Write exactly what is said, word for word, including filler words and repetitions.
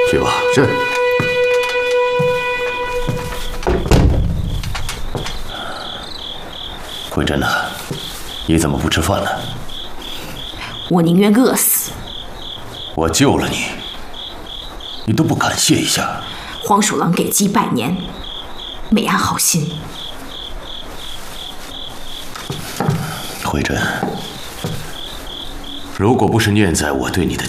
去吧。 是。 慧珍呐，你怎么不吃饭呢？ 我宁愿饿死。 我救了你，你都不感谢一下。 黄鼠狼给鸡拜年，没安好心。 慧珍，如果不是念在我对你的